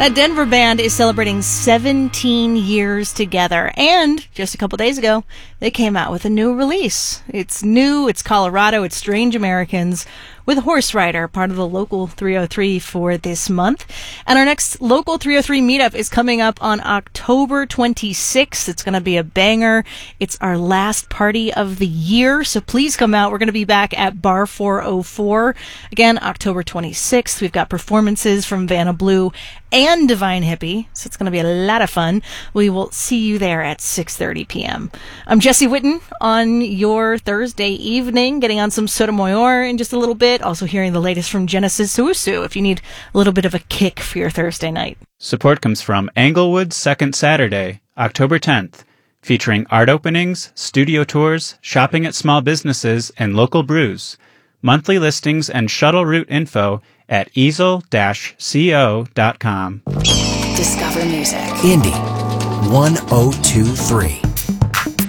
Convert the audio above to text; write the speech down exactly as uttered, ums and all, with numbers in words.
That Denver band is celebrating seventeen years together, and just a couple days ago, they came out with a new release. It's new, it's Colorado, it's Strange Americans with Horse Rider, part of the Local three oh three for this month. And our next Local three oh three meetup is coming up on October twenty-sixth. It's going to be a banger. It's our last party of the year, so please come out. We're going to be back at Bar four oh four. Again, October twenty-sixth. We've got performances from Vanna Blue and Divine Hippie, so it's going to be a lot of fun. We will see you there at six thirty p.m. I'm Jesse Whitten on your Thursday evening, getting on some Sotomayor in just a little bit, also hearing the latest from Genesis Susu if you need a little bit of a kick for your Thursday night. Support comes from Englewood's Second Saturday, October tenth, featuring art openings, studio tours, shopping at small businesses, and local brews. Monthly listings and shuttle route info at easel dash co dot com. Discover music. Indie one oh two three.